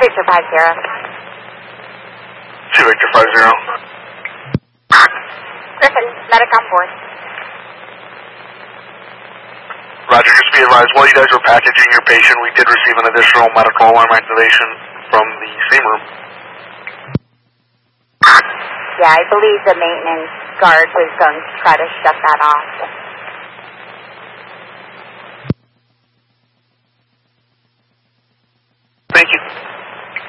Victor 50. 2 Victor 50. Griffin, medic on board. Roger, just be advised, while you guys were packaging your patient, we did receive an additional medical alarm activation from the same room. Yeah, I believe the maintenance guard was going to try to shut that off.